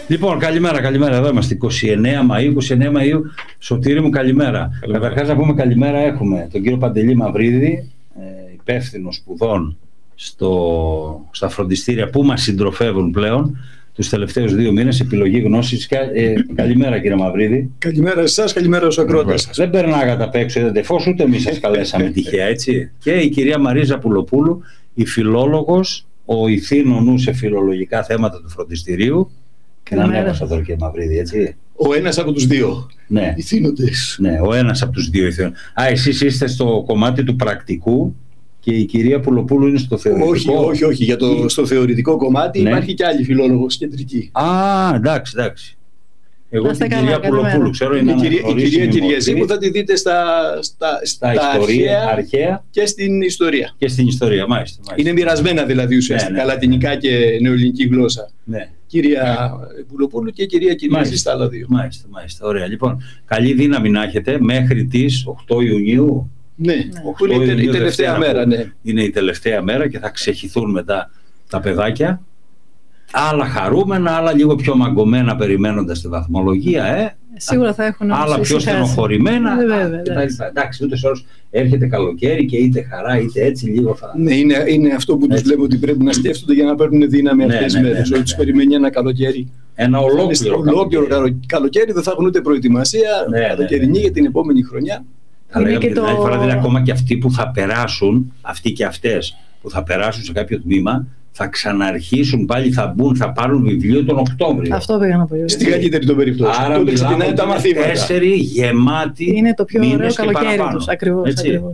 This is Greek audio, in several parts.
Λοιπόν, καλημέρα. Εδώ είμαστε 29 Μαΐου. Σωτήρη μου, καλημέρα. Καταρχάς να πούμε καλημέρα. Έχουμε τον κύριο Παντελή Μαυρίδη, υπεύθυνο σπουδών στα φροντιστήρια που μας συντροφεύουν πλέον τους τελευταίους 2 μήνες, επιλογή γνώσης. Καλημέρα, κύριε Μαυρίδη. Καλημέρα εσάς, καλημέρα στους ακροατές σας. Δεν περνάγατε απ' έξω, είδατε φως, ούτε εμείς σας καλέσαμε τυχαία, έτσι. Και η κυρία Μαρίζα Πουλοπούλου, η φιλόλογος, ο ηθήνο νου σε φιλολογικά θέματα του φροντιστηρίου. Και ανέβασα τώρα, κύριε Μαυρίδη, έτσι. Ο ένας από τους δύο. Ναι. Ηθήνοντες. Ναι, ο ένας από τους δύο ηθήνοντες. Εσείς είστε στο κομμάτι του πρακτικού και η κυρία Πουλοπούλου είναι στο θεωρητικό. Όχι. Στο θεωρητικό κομμάτι υπάρχει και άλλη φιλόλογος κεντρική. Εντάξει. Εγώ την κυρία Πουλοπούλου ξέρω, είναι η κυρία Κυριαζή που θα τη δείτε στα αρχαία και στην ιστορία. Και στην ιστορία, μάλιστα. Είναι μοιρασμένα δηλαδή ουσιαστικά λατινικά και νεοελληνική γλώσσα. Ναι. Κυρία Πουλοπούλου και κυρία Κυριαζή στα άλλα δύο. Μάλιστα. Ωραία. Λοιπόν, καλή δύναμη να έχετε μέχρι τις 8 Ιουνίου. Ναι, που είναι η τελευταία μέρα. Ναι. Είναι η τελευταία μέρα και θα ξεχυθούν μετά τα παιδάκια. Άλλα χαρούμενα, άλλα λίγο πιο μαγκωμένα περιμένοντας τη βαθμολογία. Σίγουρα θα έχουν άλλα πιο στενοχωρημένα. Εντάξει, ούτως όρως έρχεται καλοκαίρι και είτε χαρά είτε έτσι λίγο θα. Ναι, είναι αυτό που τους λέμε ότι πρέπει να σκέφτονται για να παίρνουν δύναμη αυτές τις μέρες. Ότι τους περιμένει ένα καλοκαίρι. Ένα ολόκληρο καλοκαίρι, δεν θα έχουν ούτε προετοιμασία καλοκαιρινή για την επόμενη χρονιά. Θα λέγαμε την άλλη φορά, δηλαδή ακόμα και αυτοί που θα περάσουν, αυτοί και αυτές που θα περάσουν σε κάποιο τμήμα, θα ξαναρχίσουν πάλι, θα μπουν, θα πάρουν βιβλίο τον Οκτώβριο. Αυτό πήγα να πω. Στην καλύτερη των περιπτώσεων. Άρα μιλάμε τα μαθήματα. 4 γεμάτοι. Είναι το πιο ωραίο καλοκαίρι τους. Ακριβώς.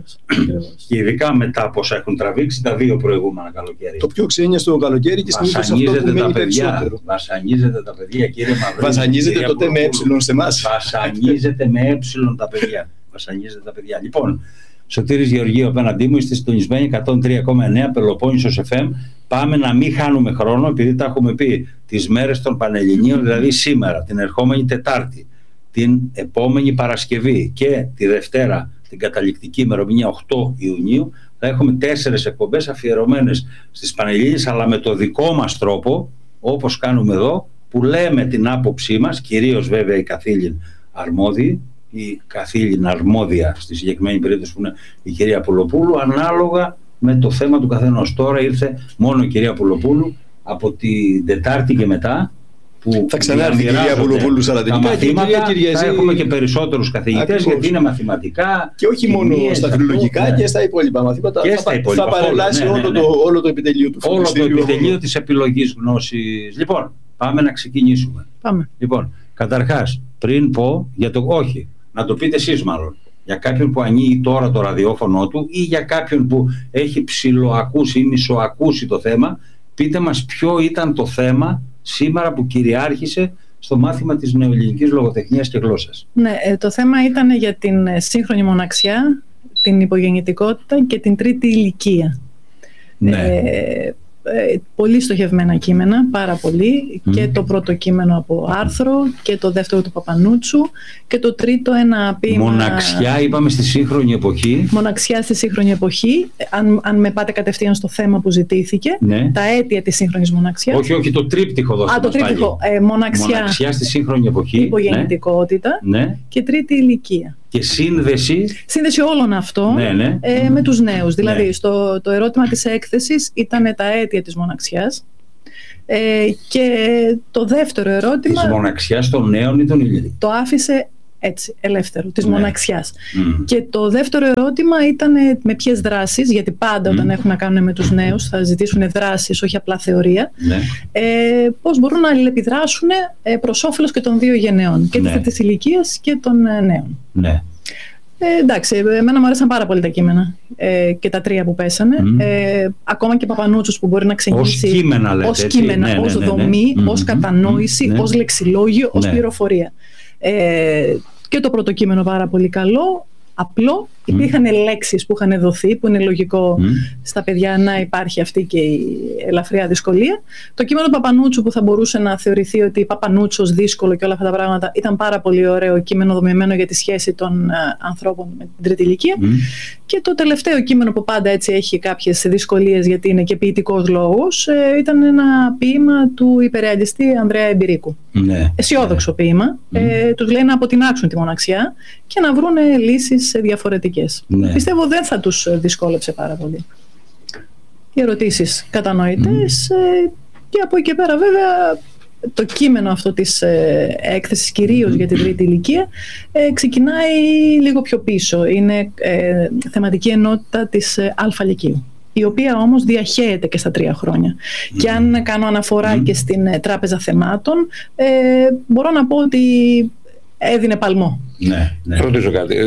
Και ειδικά μετά από όσα έχουν τραβήξει τα 2 προηγούμενα καλοκαίρια. Το πιο ξένιαστο καλοκαίρι και συνήθως αυτό που μένει περισσότερο. Βασανίζετε τα παιδιά, κύριε Μαυρίδη. Βασανίζετε τότε με έψιλον σε εμάς. Βασανίζετε με έψιλον τα παιδιά. Λοιπόν, Σωτήρης Γεωργίου απέναντί μου, είστε συντονισμένοι 103,9 Πελοπόννησος FM. Πάμε να μην χάνουμε χρόνο, επειδή τα έχουμε πει τις μέρες των Πανελληνίων, δηλαδή σήμερα, την ερχόμενη Τετάρτη, την επόμενη Παρασκευή και τη Δευτέρα, την καταληκτική ημερομηνία 8 Ιουνίου, θα έχουμε 4 εκπομπές αφιερωμένες στις Πανελλήνιες, αλλά με το δικό μας τρόπο, όπως κάνουμε εδώ, που λέμε την άποψή μας, κυρίως βέβαια οι καθήλυν αρμόδιοι, η καθήλυνα αρμόδια στη συγκεκριμένη περίπτωση που είναι η κυρία Πουλοπούλου, ανάλογα με το θέμα του καθενός. Τώρα ήρθε μόνο η κυρία Πουλοπούλου, από την Τετάρτη και μετά που θα ξανάρθει η κυρία Πουλοπούλου στα λατινικά και η κυρία Κυριαζή. Θα έχουμε και περισσότερους καθηγητές, γιατί είναι μαθηματικά και όχι μόνο στα φιλολογικά και στα υπόλοιπα μαθήματα. Θα παρελάσει όλο το επιτελείο του φροντιστήριου. Όλο το επιτελείο της επιλογής γνώσης. Λοιπόν, πάμε να ξεκινήσουμε. Λοιπόν, καταρχάς, πριν πω για το όχι, να το πείτε εσείς μάλλον, για κάποιον που ανοίγει τώρα το ραδιόφωνο του ή για κάποιον που έχει ψιλοακούσει ή μισοακούσει το θέμα, πείτε μας ποιο ήταν το θέμα σήμερα που κυριάρχησε στο μάθημα της νεοελληνικής λογοτεχνίας και γλώσσας. Ναι, το θέμα ήταν για την σύγχρονη μοναξιά, την υπογεννητικότητα και την τρίτη ηλικία. Ναι. Πολύ στοχευμένα κείμενα, πάρα πολύ, και το πρώτο κείμενο από άρθρο και το δεύτερο του Παπανούτσου και το τρίτο ένα ποίημα. Μοναξιά είπαμε στη σύγχρονη εποχή. Μοναξιά στη σύγχρονη εποχή, αν με πάτε κατευθείαν στο θέμα που ζητήθηκε, τα αίτια της σύγχρονης μοναξιάς. Όχι, το τρίπτυχο δώστε το τρίπτυχο, μοναξιά στη σύγχρονη εποχή, υπογεννητικότητα και τρίτη ηλικία. Και σύνδεση όλων αυτών με τους νέους. Δηλαδή, το ερώτημα της έκθεσης ήταν τα αίτια της μοναξιάς και το δεύτερο ερώτημα... Της μοναξιάς των νέων ή των ηλικιών. Το άφησε έτσι, ελεύθερο, της μοναξιάς. Και το δεύτερο ερώτημα ήταν με ποιες δράσεις, γιατί πάντα όταν έχουν να κάνουν με τους νέους θα ζητήσουν δράσεις, όχι απλά θεωρία, πώς μπορούν να αλληλεπιδράσουν προς όφελος και των 2 γενεών, και της ηλικίας και των νέων. Ναι. Εντάξει, εμένα μου άρεσαν πάρα πολύ τα κείμενα και τα 3 που πέσανε. Ακόμα και Παπανούτσος που μπορεί να ξεκινήσει ως κείμενα, ως δομή, ως κατανόηση, ως λεξιλόγιο, ως πληροφορία. Και το πρώτο κείμενο πάρα πολύ καλό, απλό Υπήρχαν λέξεις που είχαν δοθεί, που είναι λογικό στα παιδιά να υπάρχει αυτή και η ελαφριά δυσκολία. Το κείμενο του Παπανούτσου, που θα μπορούσε να θεωρηθεί ότι Παπανούτσος δύσκολο και όλα αυτά τα πράγματα, ήταν πάρα πολύ ωραίο κείμενο δομημένο για τη σχέση των ανθρώπων με την τρίτη ηλικία. Και το τελευταίο κείμενο που πάντα έτσι έχει κάποιες δυσκολίες, γιατί είναι και ποιητικός λόγος, ήταν ένα ποίημα του υπερρεαλιστή Ανδρέα Εμπειρίκου. Αισιόδοξο ποίημα. Τους λέει να αποτινάξουν τη μοναξιά και να βρουν λύσεις διαφορετικές. Πιστεύω δεν θα τους δυσκόλεψε πάρα πολύ. Οι ερωτήσεις κατανοητές και από εκεί και πέρα βέβαια το κείμενο αυτό της έκθεσης κυρίως για την τρίτη ηλικία ξεκινάει λίγο πιο πίσω. Είναι θεματική ενότητα της Α Λυκείου, η οποία όμως διαχέεται και στα 3 χρόνια. Και αν κάνω αναφορά και στην Τράπεζα Θεμάτων, μπορώ να πω ότι έδινε παλμό. Ναι. Ρωτήσω κάτι.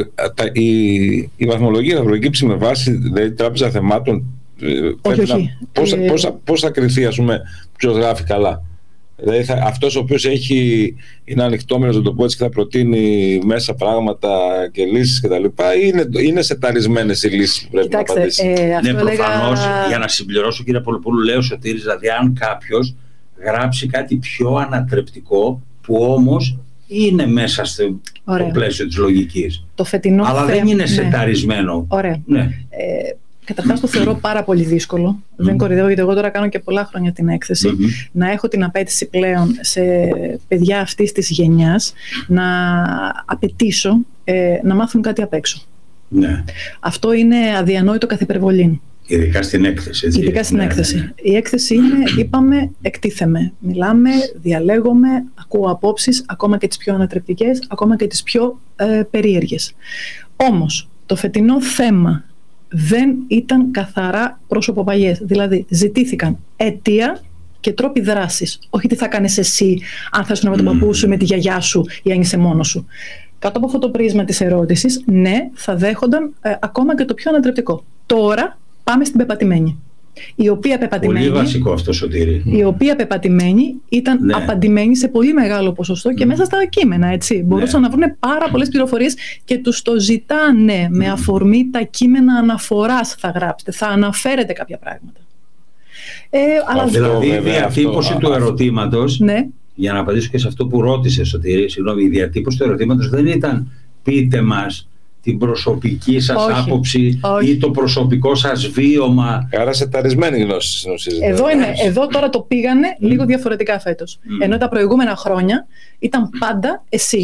Η βαθμολογία θα προκύψει με βάση δηλαδή, Τράπεζα Θεμάτων. Όχι. Πώς θα κριθεί, ας πούμε, ποιος γράφει καλά? Δηλαδή αυτός ο οποίος είναι ανοιχτόμενος, να το πω έτσι, και θα προτείνει μέσα πράγματα και λύσεις κτλ. Είναι σεταρισμένες οι λύσεις που πρέπει να απαντήσει? Ναι, προφανώς, για να συμπληρώσω, κύριε Πολοπούλου, λέω Σωτήρης, δηλαδή αν κάποιος γράψει κάτι πιο ανατρεπτικό που όμως είναι μέσα στο πλαίσιο της λογικής, το φετινό αλλά δεν είναι σεταρισμένο. Ωραία. Καταρχάς το θεωρώ πάρα πολύ δύσκολο. Δεν κορυδεύω, γιατί εγώ τώρα κάνω και πολλά χρόνια την έκθεση. Να έχω την απέτηση πλέον σε παιδιά αυτής της γενιάς να απαιτήσω να μάθουν κάτι απ' έξω. Αυτό είναι αδιανόητο καθ' υπερβολή. Ειδικά στην έκθεση. Έτσι. Ειδικά στην έκθεση. Η έκθεση είναι, είπαμε, εκτίθεμαι. Μιλάμε, διαλέγομαι, ακούω απόψεις, ακόμα και τις πιο ανατρεπτικές, ακόμα και τις πιο περίεργες. Όμως, το φετινό θέμα δεν ήταν καθαρά πρόσωπο-παγιές. Δηλαδή, ζητήθηκαν αιτία και τρόποι δράσης. Όχι τι θα κάνεις εσύ, αν θες να με τον παππού σου, με τη γιαγιά σου ή αν είσαι μόνος σου. Κάτω από αυτό το πρίσμα της ερώτησης, ναι, θα δέχονταν ακόμα και το πιο ανατρεπτικό. Τώρα πάμε στην πεπατημένη. Η οποία πεπατημένη, πολύ βασικό αυτό, Σωτήρη. Η οποία πεπατημένη ήταν απαντημένη σε πολύ μεγάλο ποσοστό και μέσα στα κείμενα, έτσι. Μπορούσαν να βρουν πάρα πολλές πληροφορίες και τους το ζητάνε με αφορμή τα κείμενα αναφοράς θα γράψετε, θα αναφέρετε κάποια πράγματα. Αλλά δηλαδή η διατύπωση του ερωτήματος, για να απαντήσω και σε αυτό που ρώτησε, Σωτήρη, συγγνώμη, η διατύπωση του ερωτήματος δεν ήταν πείτε μας την προσωπική σας άποψη ή το προσωπικό σας βίωμα. Άρα σεταρισμένη γνώση συνοσίζεται. Εδώ τώρα το πήγανε λίγο διαφορετικά φέτος. Ενώ τα προηγούμενα χρόνια ήταν πάντα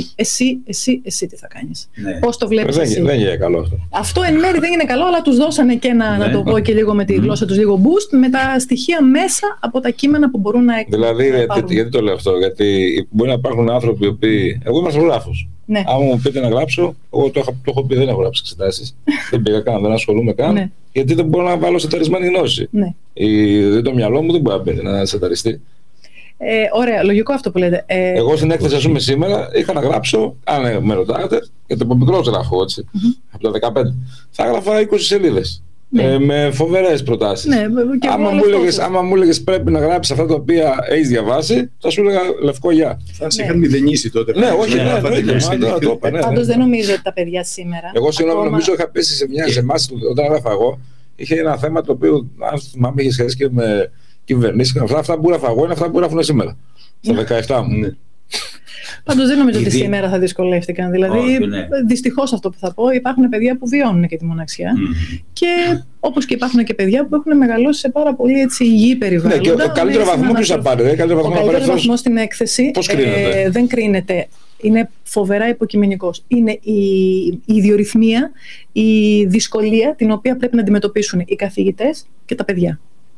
εσύ τι θα κάνεις. Πώς το βλέπεις εσύ. Δεν είναι καλό αυτό. Αυτό εν μέρει δεν είναι καλό, αλλά τους δώσανε και να το πω και λίγο με τη γλώσσα τους, λίγο boost με τα στοιχεία μέσα από τα κείμενα που μπορούν να εκπληρώσουν. Δηλαδή, γιατί το λέω αυτό? Γιατί μπορεί να υπάρχουν άνθρωποι οι οποίοι. Εγώ είμαι αρθρογράφος. Αν μου πείτε να γράψω, εγώ το έχω πει, δεν έχω γράψει εξετάσεις. Δεν πήγα καν, δεν ασχολούμαι καν. Γιατί δεν μπορώ να βάλω σεταρισμένη γνώση. Το μυαλό μου δεν μπορεί να σεταριστεί. Ωραία, λογικό αυτό που λέτε. Εγώ στην έκθεση, ας πούμε, σήμερα είχα να γράψω, αν με ρωτάτε, γιατί από μικρός γράφω έτσι, από τα 15, θα έγραφα 20 σελίδες. Με φοβερές προτάσεις. Άμα μου έλεγες πρέπει να γράψεις αυτά τα οποία έχεις διαβάσει, θα σου έλεγα λευκό γεια. Θα σε είχαν μηδενίσει τότε. Ναι, όχι, Πάντως δεν νομίζω ότι τα παιδιά σήμερα. Εγώ συγγνώμη, νομίζω είχα πέσει σε εμάς όταν έγραφα εγώ. Είχε ένα θέμα το οποίο, αν θυμάμαι, είχε σχέση και με κυβερνήσεις. Αυτά που έγραφα εγώ είναι αυτά που γράφουν σήμερα. Στα 17 μου. Πάντως δεν νομίζω ότι σήμερα θα δυσκολεύτηκαν. Δηλαδή, δυστυχώς αυτό που θα πω, υπάρχουν παιδιά που βιώνουν και τη μοναξιά. Και όπως και υπάρχουν και παιδιά που έχουν μεγαλώσει σε πάρα πολύ υγιή περιβάλλοντα. Ναι, και ο καλύτερο βαθμό ποιος θα πάρει? Ο καλύτερο βαθμό στην έκθεση δεν κρίνεται. Είναι φοβερά υποκειμενικός. Είναι η ιδιορυθμία, η δυσκολία την οποία πρέπει να αντιμετωπίσουν οι καθηγητές και τα παιδιά.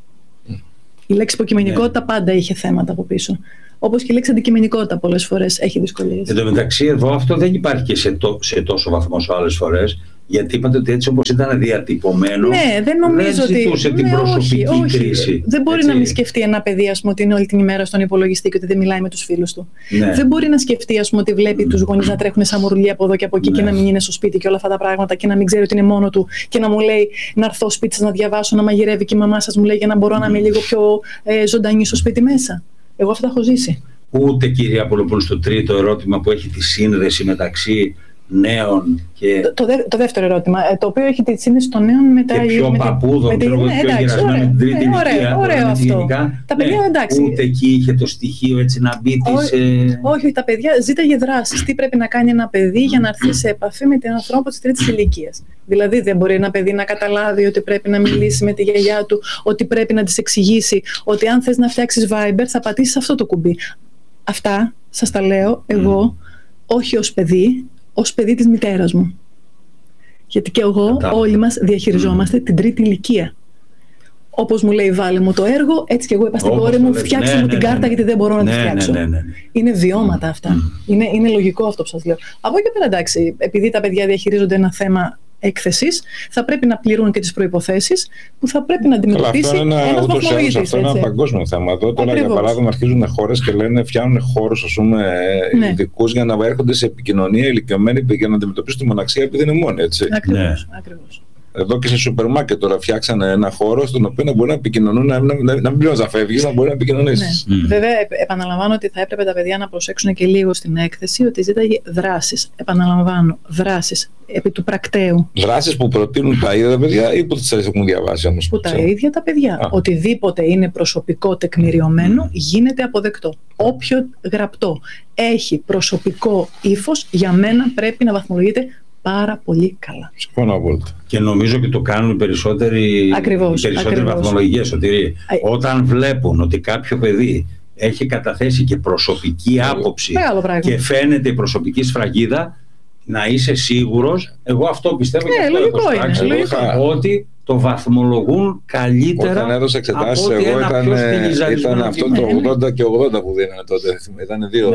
Η λέξη υποκειμενικότητα πάντα είχε θέματα από πίσω. Όπως και η λέξη αντικειμενικότητα πολλές φορές έχει δυσκολίες. Εν τω μεταξύ, εδώ αυτό δεν υπάρχει και σε τόσο βαθμό άλλες φορές. Γιατί είπατε ότι έτσι όπως ήταν διατυπωμένο, δεν νομίζω ότι ζητούσε την προσωπική κρίση. Δεν μπορεί να μην σκεφτεί ένα παιδί, ας πούμε, ότι είναι όλη την ημέρα στον υπολογιστή και ότι δεν μιλάει με τους φίλους του. Δεν μπορεί να σκεφτεί, ας πούμε, ότι βλέπει τους γονείς να τρέχουν σαν μουρλί από εδώ και από εκεί και να μην είναι στο σπίτι και όλα αυτά τα πράγματα και να μην ξέρει ότι είναι μόνο του και να μου λέει να έρθω σπίτι σας να διαβάσω, να μαγειρεύει και η μαμά σας μου λέει για να μπορώ να είμαι λίγο πιο ζωντανή στο σπίτι μέσα. Εγώ αυτά έχω ζήσει. Ούτε, κυρία Πολοπούλου, στο τρίτο ερώτημα που έχει τη σύνδεση μεταξύ νέων. Και... Το δεύτερο ερώτημα, το οποίο έχει τη σύνδεση των νέων με τα... Και πιο παππούδων, πιο γυρασμένο με την τρίτη ηλικία. Ωραίο αυτό. Τα παιδιά, εντάξει. Ούτε εκεί είχε το στοιχείο έτσι να μπει όχι, τα παιδιά ζήταγε δράσεις. Τι πρέπει να κάνει ένα παιδί για να έρθει σε επαφή με τον ανθρώπο της τρίτης ηλικίας. Δηλαδή δεν μπορεί ένα παιδί να καταλάβει ότι πρέπει να μιλήσει με τη γιαγιά του, ότι πρέπει να της εξηγήσει ότι αν θες να φτιάξεις Viber θα πατήσεις αυτό το κουμπί. Αυτά σας τα λέω εγώ, όχι ως παιδί της μητέρας μου. Γιατί και εγώ, όλοι μας διαχειριζόμαστε την τρίτη ηλικία. Όπως μου λέει βάλε μου το έργο, έτσι και εγώ είπα στην κόρη μου φτιάξτε μου την κάρτα γιατί δεν μπορώ να τη φτιάξω. Είναι βιώματα αυτά. Είναι λογικό αυτό που σας λέω. Από εκεί πέρα εντάξει, επειδή τα παιδιά διαχειρίζονται ένα θέμα έκθεσης, θα πρέπει να πληρούν και τις προϋποθέσεις που θα πρέπει να αντιμετωπίσει ένας βαθμολογητής. Αυτό είναι ένα παγκόσμιο θέμα. Εδώ τώρα για παράδειγμα αρχίζουν χώρες και λένε φτιάχνουν χώρους ειδικούς για να έρχονται σε επικοινωνία ηλικιωμένοι για να αντιμετωπίσουν τη μοναξία επειδή είναι μόνοι. Ακριβώς. Εδώ και σε σούπερ μάρκετ τώρα φτιάξανε ένα χώρο στον οποίο να μπορεί να επικοινωνούν, να μην πληρώνεις να φεύγεις, να μπορεί να επικοινωνήσεις. Βέβαια, επαναλαμβάνω ότι θα έπρεπε τα παιδιά να προσέξουν και λίγο στην έκθεση ότι ζήταγε δράσεις. Επαναλαμβάνω, δράσεις επί του πρακτέου. Δράσεις που προτείνουν τα ίδια τα παιδιά ή που τις έχουν διαβάσει όμως? Που τα ίδια τα παιδιά. Οτιδήποτε είναι προσωπικό τεκμηριωμένο γίνεται αποδεκτό. Όποιο γραπτό έχει προσωπικό ύφος, για μένα πρέπει να βαθμολογείται πάρα πολύ καλά. Συμφωνώ απόλυτα. Και νομίζω και το κάνουν οι περισσότεροι βαθμολογίες, Σωτηρή. Όταν βλέπουν ότι κάποιο παιδί έχει καταθέσει και προσωπική άποψη και φαίνεται η προσωπική σφραγίδα, να είσαι σίγουρος, εγώ αυτό πιστεύω και αυτό έχω ότι το βαθμολογούν καλύτερα. Όταν έδωσα εξετάσεις εγώ ήταν αυτό το 80 και 80 που δίνανε τότε. Ήταν δύο.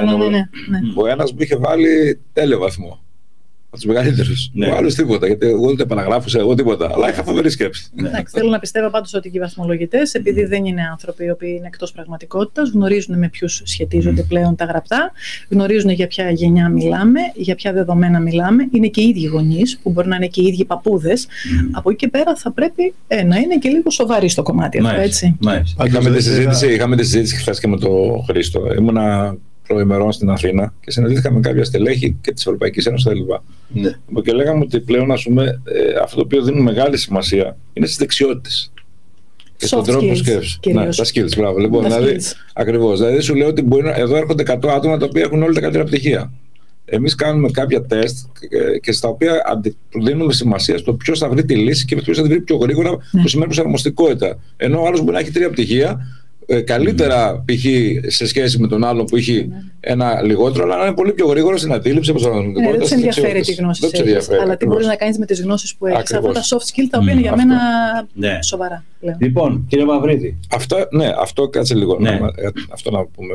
Ο ένας μου είχε βάλει τέλειο βαθμό. Από τους μεγαλύτερους. Ο άλλος τίποτα. Γιατί εγώ δεν επαναγράφουσα, εγώ τίποτα. Αλλά είχα φοβερή σκέψη. Θέλω να πιστεύω πάντως ότι και οι βαθμολογητές, επειδή δεν είναι άνθρωποι οι οποίοι είναι εκτός πραγματικότητας, γνωρίζουν με ποιους σχετίζονται πλέον τα γραπτά, γνωρίζουν για ποια γενιά μιλάμε, για ποια δεδομένα μιλάμε. Είναι και οι ίδιοι γονείς, που μπορεί να είναι και οι ίδιοι παππούδες. Από εκεί και πέρα θα πρέπει να είναι και λίγο σοβαροί στο κομμάτι αυτό, έτσι. Είχαμε τη συζήτηση χθες και με τον Χρήστο. Ήμουνα προημερών στην Αθήνα και συναντήθηκα με κάποια στελέχη και της Ευρωπαϊκής Ένωσης κτλ. Και λέγαμε ότι πλέον αυτό το οποίο δίνει μεγάλη σημασία είναι στις δεξιότητες. Και στον τρόπο σκέψης. Τα skills, μπράβο. Λοιπόν, ακριβώς. Δηλαδή σου λέω ότι εδώ έρχονται 100 άτομα τα οποία έχουν όλα τα καλύτερα πτυχία. Εμείς κάνουμε κάποια τεστ και στα οποία δίνουμε σημασία στο ποιος θα βρει τη λύση και ποιος θα τη βρει πιο γρήγορα που σημαίνει προσαρμοστικότητα. Ενώ ο άλλος μπορεί να έχει 3 πτυχία. Καλύτερα π.χ. σε σχέση με τον άλλον που έχει ένα λιγότερο, αλλά να είναι πολύ πιο γρήγορο στην αντίληψη, προσαρμοστικότητα. Δεν σε ενδιαφέρει τι γνώσεις έχεις, αλλά τι μπορείς να κάνεις με τις γνώσεις που έχεις. Αυτά τα soft skills τα οποία είναι για μένα σοβαρά. Λοιπόν, κύριε Μαυρίδη. Αυτό κάτσε λίγο. Αυτό να πούμε.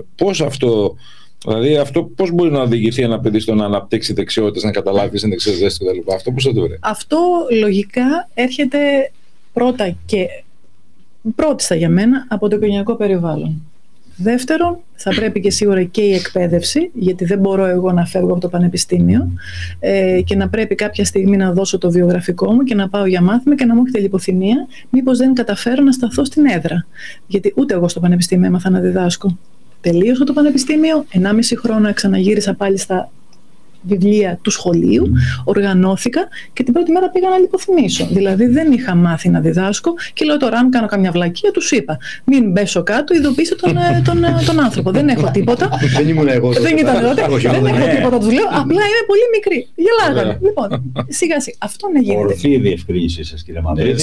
Πώς μπορεί να οδηγηθεί ένα παιδί στο να αναπτύξει δεξιότητες, να καταλάβει τι δεξιότητες κτλ. Αυτό πώς θα το βρει? Αυτό λογικά έρχεται πρώτα και πρώτιστα για μένα από το οικογενειακό περιβάλλον. Δεύτερον, θα πρέπει και σίγουρα και η εκπαίδευση, γιατί δεν μπορώ εγώ να φεύγω από το πανεπιστήμιο και να πρέπει κάποια στιγμή να δώσω το βιογραφικό μου και να πάω για μάθημα και να μου έχετε λιποθυμία, μήπως δεν καταφέρω να σταθώ στην έδρα. Γιατί ούτε εγώ στο πανεπιστήμιο έμαθα να διδάσκω. Τελείωσα το πανεπιστήμιο, 1,5 χρόνο ξαναγύρισα πάλι στα βιβλία του σχολείου, οργανώθηκα και την πρώτη μέρα πήγα να λιποθυμίσω. Δηλαδή δεν είχα μάθει να διδάσκω και λέω τώρα αν κάνω καμιά βλακεία τους είπα μην μπέσω κάτω, ειδοποιήστε τον άνθρωπο. Δεν έχω τίποτα. Δεν ήμουν εγώ. Δεν ήταν τότε. Δεν έχω τίποτα, τους λέω. Απλά είμαι πολύ μικρή. Γελάγανε. Λοιπόν, σιγά σιγά. Αυτό να γίνεται. Ορθή διευκρίνησή σας, κύριε Μαυρίδη.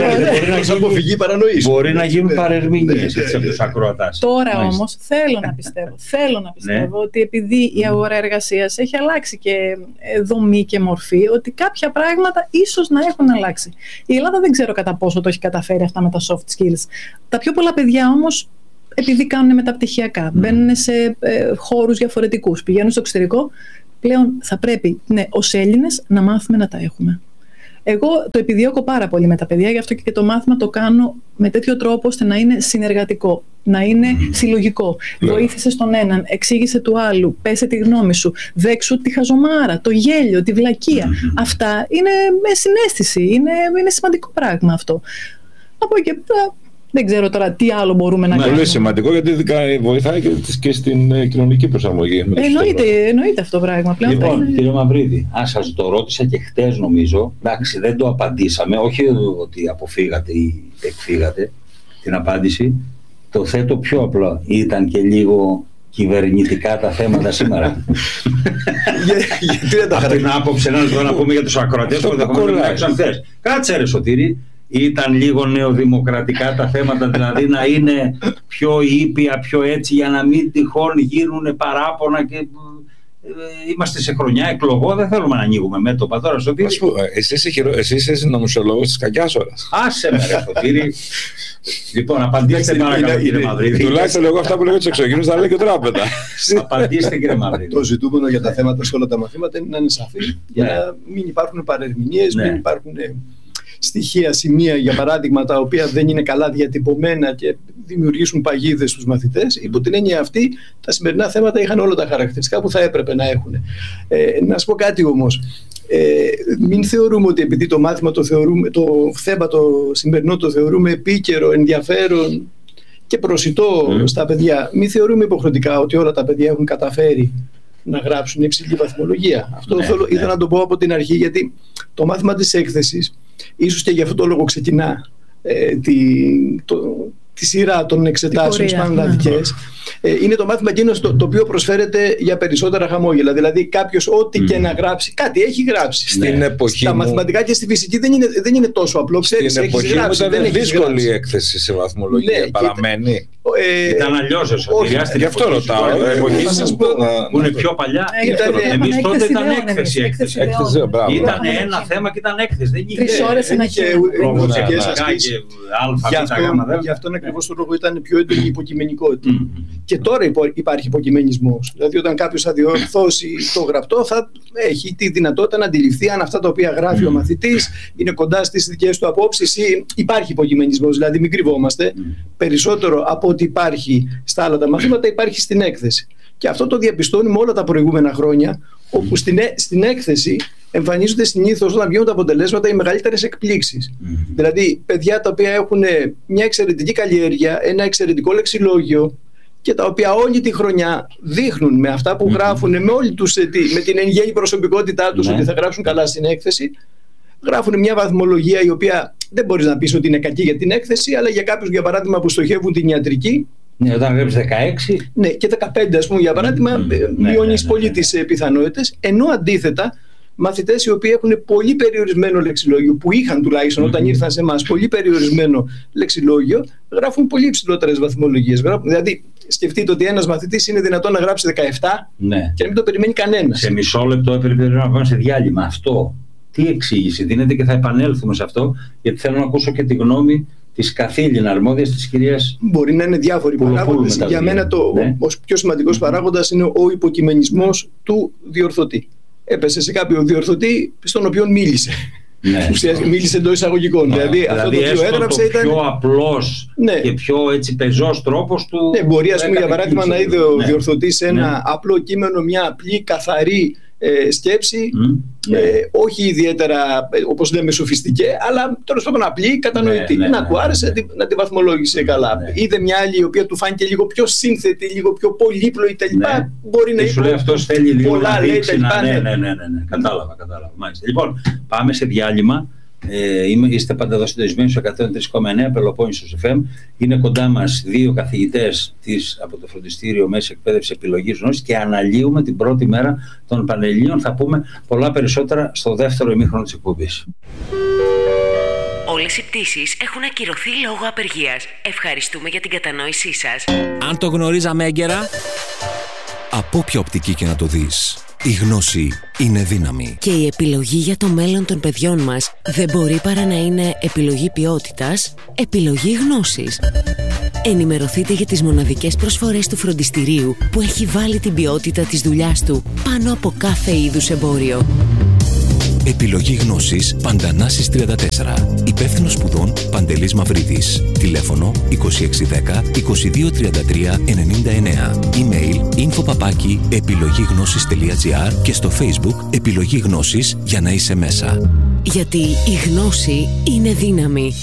Μπορεί να γίνουν παρερμηνίες από τους ακροατάς. Τώρα όμως θέλω να πιστεύω ότι επειδή η αγορά εργασίας έχει αλλάξει και δομή και μορφή, ότι κάποια πράγματα ίσως να έχουν αλλάξει. Η Ελλάδα δεν ξέρω κατά πόσο το έχει καταφέρει αυτά με τα soft skills. Τα πιο πολλά παιδιά όμως, επειδή κάνουν μεταπτυχιακά, μπαίνουν σε χώρους διαφορετικούς, πηγαίνουν στο εξωτερικό, πλέον θα πρέπει, ως Έλληνες, να μάθουμε να τα έχουμε. Εγώ το επιδιώκω πάρα πολύ με τα παιδιά, γι' αυτό και το μάθημα το κάνω με τέτοιο τρόπο ώστε να είναι συνεργατικό, να είναι συλλογικό. Βοήθησε τον έναν, εξήγησε του άλλου, πέσε τη γνώμη σου, δέξου τη χαζομάρα, το γέλιο, τη βλακεία. Αυτά είναι με συναίσθηση, είναι σημαντικό πράγμα αυτό. Από εκεί πέρα Δεν ξέρω τώρα τι άλλο μπορούμε να κάνουμε. Πολύ σημαντικό, γιατί βοηθάει και στην κοινωνική προσαρμογή. Εννοείται αυτό το πράγμα πλέον. Λοιπόν, κύριε Μαυρίδη, σας το ρώτησα και χτες νομίζω, εντάξει, δεν το απαντήσαμε, όχι ότι αποφύγατε ή εκφύγατε την απάντηση, το θέτω πιο απλό. Ήταν και λίγο κυβερνητικά τα θέματα σήμερα? Γιατί δεν τα αυτή την άποψη να πούμε για τους ακροατές που δεν έχουμε μιλάξει χθες. Κάτσε ρε Σωτήρη, ήταν λίγο νεοδημοκρατικά τα θέματα, δηλαδή να είναι πιο ήπια, πιο έτσι, για να μην τυχόν γίνουν παράπονα και είμαστε σε χρονιά εκλογών, δεν θέλουμε να ανοίγουμε μέτωπα τώρα. Σωτήρη, εσύ είσαι νομοσιολόγος της κακιάς ώρας. Άσε με ρε Σωτήρη. Λοιπόν, απαντήστε παρακαλώ κύριε Μαυρίδη. Τουλάχιστον εγώ αυτά που λέω τους εξωγήινους θα λέω και τώρα μετά. Απαντήστε κύριε Μαυρίδη. Το ζητούμενο για τα θέματα σε όλα τα μαθήματα είναι να είναι σαφή, για να μην υπάρχουν παρερμηνίες, μην υπάρχουν στοιχεία, σημεία για παράδειγμα τα οποία δεν είναι καλά διατυπωμένα και δημιουργήσουν παγίδες στους μαθητές. Υπό την έννοια αυτή, τα σημερινά θέματα είχαν όλα τα χαρακτηριστικά που θα έπρεπε να έχουν. Να σας πω κάτι όμως. Μην θεωρούμε ότι επειδή το μάθημα το θέμα το σημερινό το θεωρούμε επίκαιρο, ενδιαφέρον και προσιτό στα παιδιά, μην θεωρούμε υποχρεωτικά ότι όλα τα παιδιά έχουν καταφέρει να γράψουν υψηλή βαθμολογία. Αυτό ήθελα να το πω από την αρχή, γιατί το μάθημα της έκθεσης ίσως και γι' αυτό το λόγο ξεκινά τη σειρά των εξετάσεων πανελλαδικές. Είναι το μάθημα εκείνο το οποίο προσφέρεται για περισσότερα χαμόγελα. Δηλαδή κάποιος ό,τι και να γράψει, κάτι έχει γράψει. Στην εποχή στα μαθηματικά και στη φυσική δεν είναι τόσο απλό. Στην εποχή μου ήταν δύσκολη η έκθεση σε βαθμολογία. Παραμένει. Ήταν αλλιώς. Γι' αυτό ρωτάω. Που είναι πιο παλιά. Εμείς τότε ήταν έκθεση. Ήταν ένα θέμα και ήταν έκθεση. Δεν είχε 3 ώρες ένα Γι' αυτόν ακριβώς το λόγο ήταν πιο έντονη η υποκειμενικότητα. Και τώρα υπάρχει υποκειμενισμός. Δηλαδή, όταν κάποιος θα διορθώσει το γραπτό, θα έχει τη δυνατότητα να αντιληφθεί αν αυτά τα οποία γράφει ο μαθητής είναι κοντά στις δικές του απόψεις ή υπάρχει υποκειμενισμός. Δηλαδή, μην κρυβόμαστε. Περισσότερο από ό,τι υπάρχει στα άλλα τα μαθήματα, υπάρχει στην έκθεση. Και αυτό το διαπιστώνουμε όλα τα προηγούμενα χρόνια, όπου στην έκθεση εμφανίζονται συνήθως, όταν βγαίνουν τα αποτελέσματα, οι μεγαλύτερες εκπλήξεις. Δηλαδή, παιδιά τα οποία έχουν μια εξαιρετική καλλιέργεια, ένα εξαιρετικό λεξιλόγιο και τα οποία όλη τη χρονιά δείχνουν με αυτά που γράφουν, με την εν γέννη προσωπικότητά τους ότι θα γράψουν καλά στην έκθεση, γράφουν μια βαθμολογία η οποία δεν μπορείς να πεις ότι είναι κακή για την έκθεση, αλλά για κάποιους, για παράδειγμα, που στοχεύουν την ιατρική. Ναι, όταν γράψεις 16. Ναι, και 15, ας πούμε, για παράδειγμα, μειώνεις πολύ τις πιθανότητες. Ενώ αντίθετα, μαθητές οι οποίοι έχουν πολύ περιορισμένο λεξιλόγιο, που είχαν τουλάχιστον όταν ήρθαν σε εμάς πολύ περιορισμένο λεξιλόγιο, γράφουν πολύ υψηλότερες βαθμολογίες. Δηλαδή, σκεφτείτε ότι ένας μαθητής είναι δυνατόν να γράψει 17 και να μην το περιμένει κανένας. Σε μισό λεπτό έπρεπε να πάμε σε διάλειμμα. Αυτό τι εξήγηση δίνεται, και θα επανέλθουμε σε αυτό, γιατί θέλω να ακούσω και τη γνώμη της καθήλυνα αρμόδιας της κυρίας. Μπορεί να είναι διάφοροι παράγοντες. Για μένα ο πιο σημαντικός παράγοντας είναι ο υποκειμενισμός του διορθωτή. Έπεσε σε κάποιο διορθωτή στον οποίο μίλησε. Μίλησε εντός εισαγωγικών. Δηλαδή αυτό το οποίο έγραψε ήταν πιο απλός και πιο έτσι πεζός τρόπος του. Ναι, μπορεί, ας πούμε, για παράδειγμα, να είδε ο διορθωτής ένα απλό κείμενο, μια απλή καθαρή σκέψη, όχι ιδιαίτερα, όπως λέμε, σοφιστική, αλλά τέλος πάντων απλή, κατανοητή. Να του άρεσε, να τη βαθμολόγησε καλά. Είδε μια άλλη η οποία του φάνηκε λίγο πιο σύνθετη, λίγο πιο πολύπλοή κτλ. Μπορεί να είπε. Σου λέει αυτός θέλει λίγο να δείξει. Ναι. Κατάλαβα. Μάλιστα. Λοιπόν, πάμε σε διάλειμμα. Είστε πάντα εδώ συντονισμένοι στο 103,9 Πελοπόννησος FM. Είναι κοντά μας δύο καθηγητές από το Φροντιστήριο Μέσης Εκπαίδευσης Επιλογής Γνώσης και αναλύουμε την πρώτη μέρα των Πανελληνίων. Θα πούμε πολλά περισσότερα στο δεύτερο ημίχρονο της εκπομπής. Όλες οι πτήσεις έχουν ακυρωθεί λόγω απεργίας. Ευχαριστούμε για την κατανόησή σας. Αν το γνωρίζαμε έγκαιρα, από όποια οπτική και να το δεις, η γνώση είναι δύναμη. Και η επιλογή για το μέλλον των παιδιών μας δεν μπορεί παρά να είναι επιλογή ποιότητας, επιλογή γνώσης. Ενημερωθείτε για τις μοναδικές προσφορές του φροντιστηρίου που έχει βάλει την ποιότητα της δουλειάς του πάνω από κάθε είδους εμπόριο. Επιλογή γνώσης Παντανάσης 34. Υπεύθυνος σπουδών Παντελής Μαυρίδης. Τηλέφωνο 2610 2233 99. Email info@επιλογήγνωσης.gr και στο Facebook Επιλογή Γνώσης για να είσαι μέσα. Γιατί η γνώση είναι δύναμη.